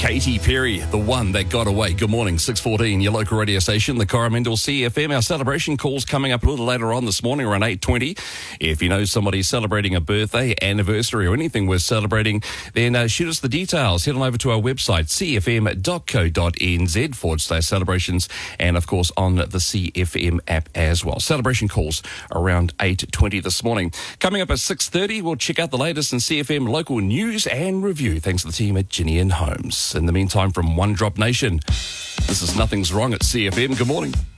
Katy Perry, the one that got away. Good morning, 6:14, your local radio station, the Coromandel CFM. Our celebration call's coming up a little later on this morning, around 8:20. If you know somebody celebrating a birthday, anniversary, or anything worth celebrating, then shoot us the details. Head on over to our website, cfm.co.nz/celebrations, and of course on the CFM app as well. Celebration calls around 8:20 this morning. Coming up at 6:30, we'll check out the latest in CFM local news and review, thanks to the team at Ginny and Holmes. In the meantime, from One Drop Nation, this is Nothing's Wrong at CFM. Good morning.